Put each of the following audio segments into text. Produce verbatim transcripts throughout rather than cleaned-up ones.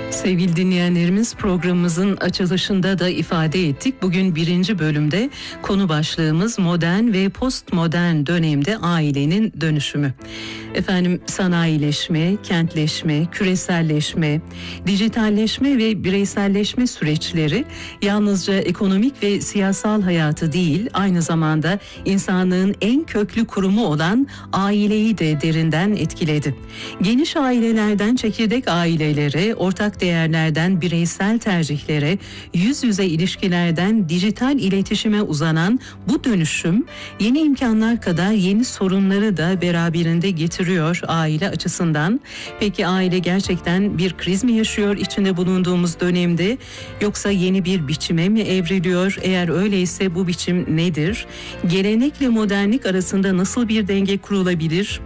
Sevgili dinleyenlerimiz, programımızın açılışında da ifade ettik. Bugün birinci bölümde konu başlığımız modern ve postmodern dönemde ailenin dönüşümü. Efendim, sanayileşme, kentleşme, küreselleşme, dijitalleşme ve bireyselleşme süreçleri yalnızca ekonomik ve siyasal hayatı değil, aynı zamanda insanlığın en köklü kurumu olan aileyi de derinden etkiledi. Geniş ailelerden çekirdek ailelere, ortak değerlerden bireysel tercihlere, yüz yüze ilişkilerden dijital iletişime uzanan bu dönüşüm yeni imkanlar kadar yeni sorunları da beraberinde getiriyor aile açısından. Peki aile gerçekten bir kriz mi yaşıyor içinde bulunduğumuz dönemde, yoksa yeni bir biçime mi evriliyor? Eğer öyleyse bu biçim nedir? Gelenekle modernlik arasında nasıl bir denge kurulabilir?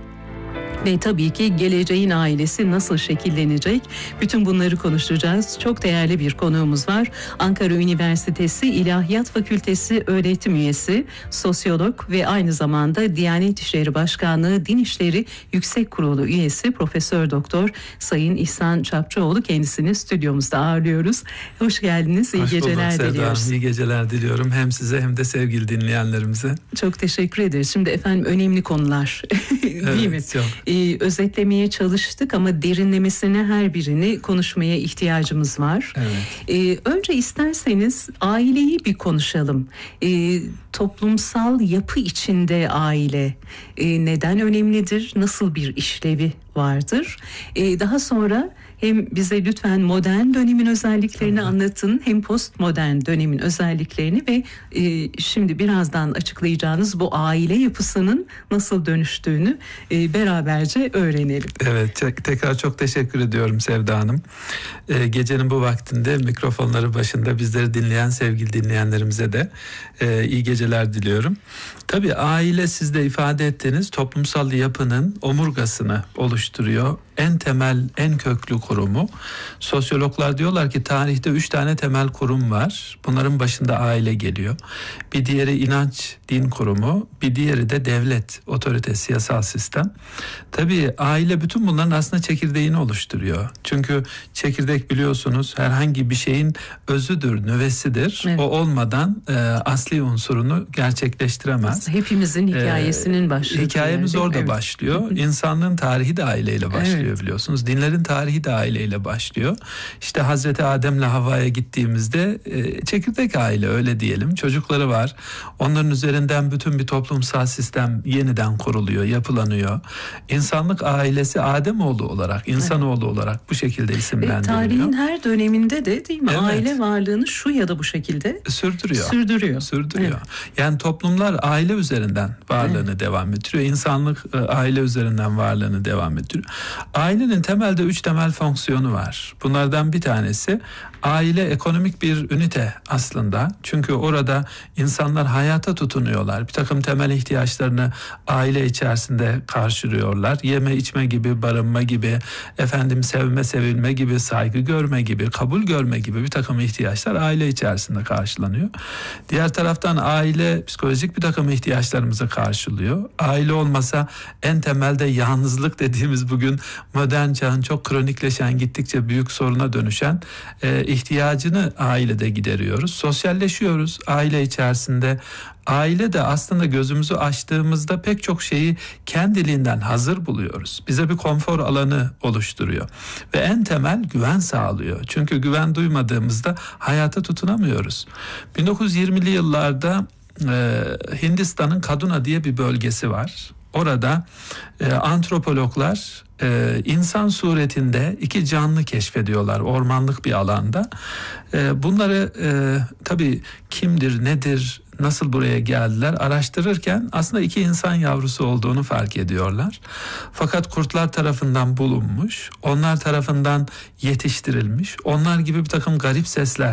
Ve tabii ki geleceğin ailesi nasıl şekillenecek? Bütün bunları konuşacağız. Çok değerli bir konuğumuz var. Ankara Üniversitesi İlahiyat Fakültesi öğretim üyesi, sosyolog ve aynı zamanda Diyanet İşleri Başkanlığı Din İşleri Yüksek Kurulu üyesi Profesör Doktor Sayın İhsan Çapçıoğlu. Kendisini stüdyomuzda ağırlıyoruz. Hoş geldiniz. İyi Hoş geceler bulduk, diliyoruz. Sevda. İyi geceler diliyorum. Hem size hem de sevgili dinleyenlerimize. Çok teşekkür ederiz. Şimdi efendim, önemli konular değil evet, mi? Çok. Ee, özetlemeye çalıştık ama derinlemesine her birini konuşmaya ihtiyacımız var. Evet. Ee, önce isterseniz aileyi bir konuşalım. Ee, toplumsal yapı içinde aile e, neden önemlidir? Nasıl bir işlevi vardır? Ee, daha sonra hem bize lütfen modern dönemin özelliklerini Hı-hı. anlatın, hem postmodern dönemin özelliklerini ve e, şimdi birazdan açıklayacağınız bu aile yapısının nasıl dönüştüğünü e, beraberce öğrenelim. Evet, tek, tekrar çok teşekkür ediyorum Sevda Hanım. E, gecenin bu vaktinde mikrofonları başında bizleri dinleyen sevgili dinleyenlerimize de e, iyi geceler diliyorum. Tabii aile, siz de ifade ettiğiniz toplumsal yapının omurgasını oluşturuyor. En temel, en köklü kurumu. Sosyologlar diyorlar ki tarihte üç tane temel kurum var. Bunların başında aile geliyor. Bir diğeri inanç, din kurumu. Bir diğeri de devlet, otorite, siyasal sistem. Tabii aile bütün bunların aslında çekirdeğini oluşturuyor. Çünkü çekirdek, biliyorsunuz, herhangi bir şeyin özüdür, nüvesidir. Evet. O olmadan e, asli unsurunu gerçekleştiremez. Aslında hepimizin hikayesinin başladığı. Ee, hikayemiz orada evet. başlıyor. İnsanlığın tarihi de aileyle başlıyor. Evet. Biliyorsunuz. Dinlerin tarihi de aileyle başlıyor. İşte Hazreti Adem'le Havva'ya gittiğimizde e, çekirdek aile, öyle diyelim. Çocukları var. Onların üzerinden bütün bir toplumsal sistem yeniden kuruluyor, yapılanıyor. İnsanlık ailesi Ademoğlu olarak, insanoğlu evet. olarak bu şekilde isimlendiriliyor. Ve tarihin her döneminde de değil mi? Evet. Aile varlığını şu ya da bu şekilde sürdürüyor. Sürdürüyor. Sürdürüyor. Evet. Yani toplumlar aile üzerinden varlığını evet. devam ettiriyor. İnsanlık e, aile üzerinden varlığını devam ettiriyor. Ailenin temelde üç temel fonksiyonu var. Bunlardan bir tanesi aile ekonomik bir ünite aslında. Çünkü orada insanlar hayata tutunuyorlar. Bir takım temel ihtiyaçlarını aile içerisinde karşılıyorlar. Yeme içme gibi, barınma gibi, efendim sevme sevilme gibi, saygı görme gibi, kabul görme gibi bir takım ihtiyaçlar aile içerisinde karşılanıyor. Diğer taraftan aile psikolojik bir takım ihtiyaçlarımızı karşılıyor. Aile olmasa en temelde yalnızlık dediğimiz, bugün modern çağın çok kronikleşen, gittikçe büyük soruna dönüşen e, ihtiyacını ailede gideriyoruz. Sosyalleşiyoruz aile içerisinde. Aile de aslında gözümüzü açtığımızda pek çok şeyi kendiliğinden hazır buluyoruz. Bize bir konfor alanı oluşturuyor. Ve en temel güven sağlıyor. Çünkü güven duymadığımızda hayata tutunamıyoruz. bin dokuz yüz yirmili yıllarda e, Hindistan'ın Kaduna diye bir bölgesi var. Orada e, antropologlar e, insan suretinde iki canlı keşfediyorlar ormanlık bir alanda. E, bunları e, tabii kimdir, nedir, nasıl buraya geldiler araştırırken aslında iki insan yavrusu olduğunu fark ediyorlar. Fakat kurtlar tarafından bulunmuş, onlar tarafından yetiştirilmiş, onlar gibi bir takım garip sesler